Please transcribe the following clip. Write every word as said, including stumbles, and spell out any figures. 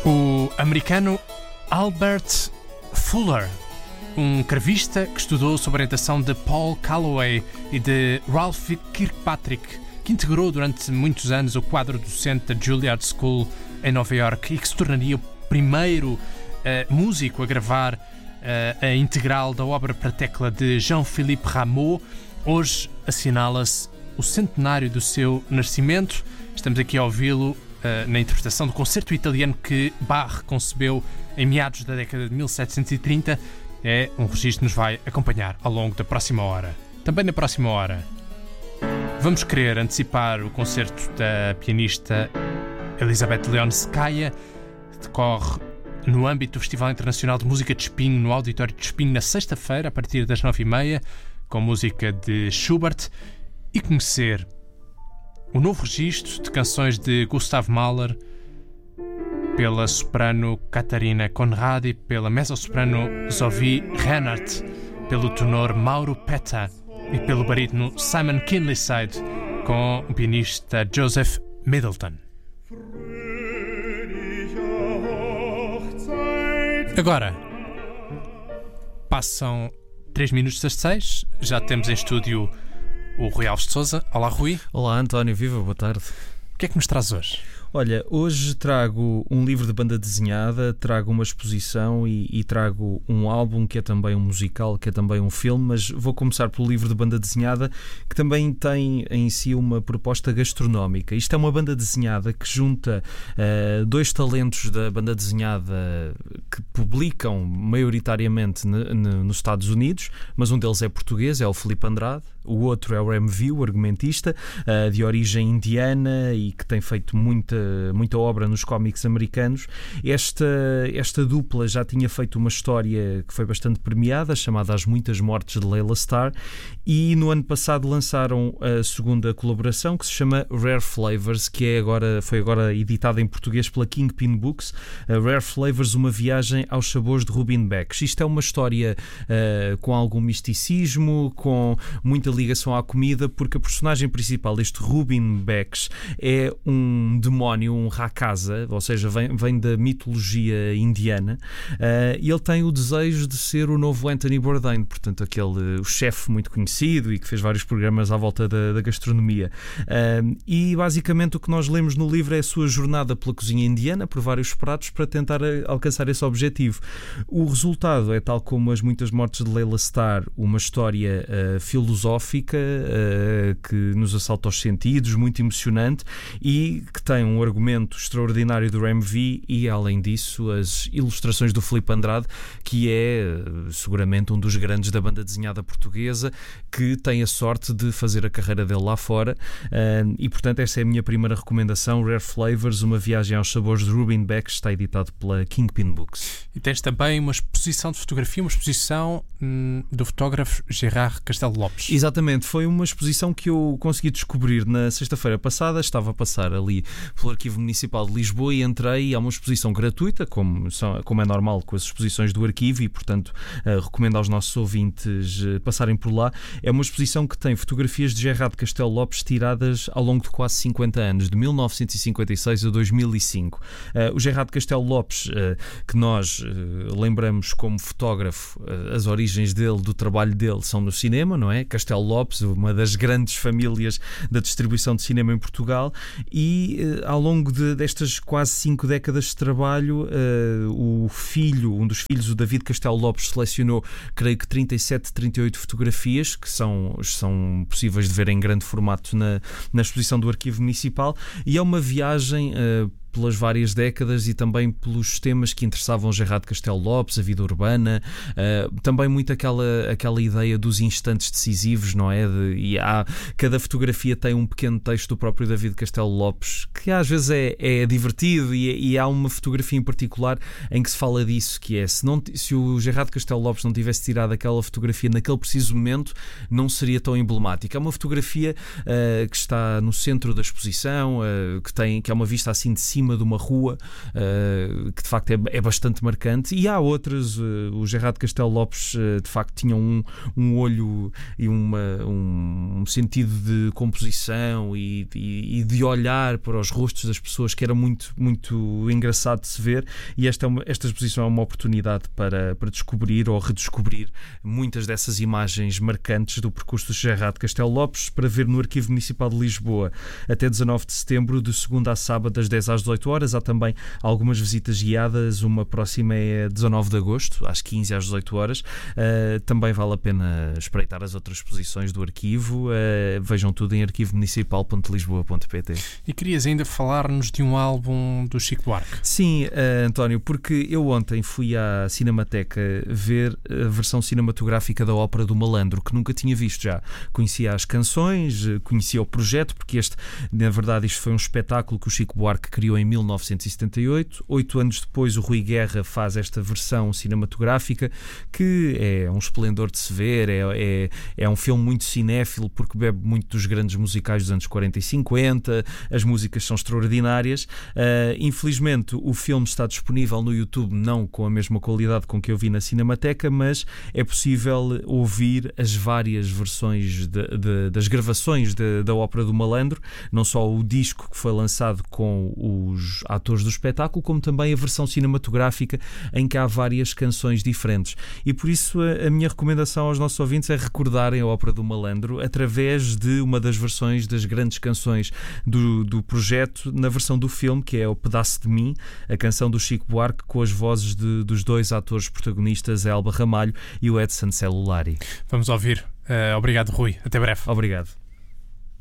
O americano Albert Fuller, um cravista que estudou sob a orientação de Paul Calloway e de Ralph Kirkpatrick, que integrou durante muitos anos o quadro docente da Juilliard School em Nova York e que se tornaria o primeiro uh, músico a gravar uh, a integral da obra para tecla de Jean-Philippe Rameau. Hoje assinala-se o centenário do seu nascimento. Estamos aqui a ouvi-lo uh, na interpretação do concerto italiano que Bach concebeu em meados da década de mil setecentos e trinta. É um registro que nos vai acompanhar ao longo da próxima hora. Também na próxima hora vamos querer antecipar o concerto da pianista Elizabeth Leonskaya, que decorre no âmbito do Festival Internacional de Música de Espinho, no Auditório de Espinho, na sexta-feira, a partir das nove e meia, com música de Schubert, e conhecer o novo registro de canções de Gustav Mahler pela soprano Catarina Conradi, pela mezzo-soprano Zofie Reinhardt, pelo tenor Mauro Petta e pelo barítono Simon Kinleyside, com o pianista Joseph Middleton. Agora, passam três minutos das seis, já temos em estúdio o Rui Alves de Sousa. Olá, Rui. Olá, António, viva, boa tarde. O que é que nos traz hoje? Olha, hoje trago um livro de banda desenhada, trago uma exposição e, e trago um álbum que é também um musical, que é também um filme, mas vou começar pelo livro de banda desenhada, que também tem em si uma proposta gastronómica. Isto é uma banda desenhada que junta uh, dois talentos da banda desenhada que publicam maioritariamente ne, ne, nos Estados Unidos, mas um deles é português, é o Filipe Andrade. O outro é o Rem Vie, o argumentista, uh, de origem indiana e que tem feito muita, muita obra nos cómics americanos. Esta, esta dupla já tinha feito uma história que foi bastante premiada, chamada As Muitas Mortes de Layla Starr, e no ano passado lançaram a segunda colaboração, que se chama Rare Flavors, que é agora, foi agora editada em português pela Kingpin Books. Uh, Rare Flavors, uma viagem aos sabores de Rubin Becks. Isto é uma história uh, com algum misticismo, com muita ligação à comida, porque a personagem principal deste Rubin Becks é um demónio, um Rakasa, ou seja, vem, vem da mitologia indiana, uh, e ele tem o desejo de ser o novo Anthony Bourdain, portanto aquele o chefe muito conhecido e que fez vários programas à volta da, da gastronomia. Uh, e basicamente o que nós lemos no livro é a sua jornada pela cozinha indiana, por vários pratos, para tentar alcançar esse objetivo. O resultado é, tal como As Muitas Mortes de Layla Starr, uma história uh, filosófica Uh, que nos assalta aos sentidos, muito emocionante e que tem um argumento extraordinário do Rem Vie e, além disso, as ilustrações do Filipe Andrade, que é uh, seguramente um dos grandes da banda desenhada portuguesa, que tem a sorte de fazer a carreira dele lá fora, uh, e portanto essa é a minha primeira recomendação, Rare Flavors, uma viagem aos sabores de Rubin Becks, está editado pela Kingpin Books. E tens também uma exposição de fotografia, uma exposição hum, do fotógrafo Gerard Castelo Lopes. Exatamente, foi uma exposição que eu consegui descobrir na sexta-feira passada. Estava a passar ali pelo Arquivo Municipal de Lisboa e entrei. É uma exposição gratuita, como, são, como é normal com as exposições do Arquivo, e portanto uh, recomendo aos nossos ouvintes uh, passarem por lá. É uma exposição que tem fotografias de Gerard Castelo Lopes tiradas ao longo de quase cinquenta anos, de mil novecentos e cinquenta e seis a dois mil e cinco. Uh, o Gerard Castelo Lopes, uh, que nós uh, lembramos como fotógrafo, uh, as origens dele, do trabalho dele, são no cinema, não é? Castelo Lopes, uma das grandes famílias da distribuição de cinema em Portugal, e uh, ao longo de, destas quase cinco décadas de trabalho, uh, o filho, um dos filhos, o David Castelo Lopes, selecionou, creio que trinta e sete, trinta e oito fotografias que são, são possíveis de ver em grande formato na, na exposição do Arquivo Municipal, e é uma viagem uh, pelas várias décadas e também pelos temas que interessavam Gerard Castelo Lopes, a vida urbana, uh, também muito aquela, aquela ideia dos instantes decisivos, não é? De, e há, cada fotografia tem um pequeno texto do próprio David Castelo Lopes, que às vezes é, é divertido, e, e há uma fotografia em particular em que se fala disso, que é, se, não, se o Gerard Castelo Lopes não tivesse tirado aquela fotografia naquele preciso momento, não seria tão emblemática. É uma fotografia uh, que está no centro da exposição, uh, que, tem, que é uma vista assim de cima cima de uma rua, uh, que de facto é, é bastante marcante. E há outras, uh, o Gerardo Castelo Lopes uh, de facto tinha um, um olho e uma, um, um sentido de composição e, e, e de olhar para os rostos das pessoas que era muito, muito engraçado de se ver, e esta, é uma, esta exposição é uma oportunidade para, para descobrir ou redescobrir muitas dessas imagens marcantes do percurso do Gerardo Castelo Lopes, para ver no Arquivo Municipal de Lisboa até dezanove de setembro, de segunda a sábado, das dez às dezoito horas. Há também algumas visitas guiadas, uma próxima é dezanove de agosto, às quinze às dezoito horas. Uh, também vale a pena espreitar as outras exposições do arquivo. Uh, vejam tudo em arquivo municipal ponto lisboa ponto pt. E querias ainda falar-nos de um álbum do Chico Buarque? Sim, uh, António, porque eu ontem fui à Cinemateca ver a versão cinematográfica da ópera do Malandro, que nunca tinha visto já. Conhecia as canções, conhecia o projeto, porque este, na verdade, isto foi um espetáculo que o Chico Buarque criou em mil novecentos e setenta e oito. Oito anos depois, o Rui Guerra faz esta versão cinematográfica, que é um esplendor de se ver, é, é, é um filme muito cinéfilo, porque bebe muito dos grandes musicais dos anos quarenta e cinquenta, as músicas são extraordinárias. Uh, infelizmente, o filme está disponível no YouTube, não com a mesma qualidade com que eu vi na Cinemateca, mas é possível ouvir as várias versões de, de, das gravações de, da ópera do Malandro, não só o disco que foi lançado com os atores do espetáculo, como também a versão cinematográfica, em que há várias canções diferentes. E por isso a, a minha recomendação aos nossos ouvintes é recordarem a ópera do Malandro através de uma das versões das grandes canções do, do projeto, na versão do filme, que é O Pedaço de Mim, a canção do Chico Buarque, com as vozes de, dos dois atores protagonistas, a Elba Ramalho e o Edson Celulari. Vamos ouvir. Uh, obrigado, Rui. Até breve. Obrigado.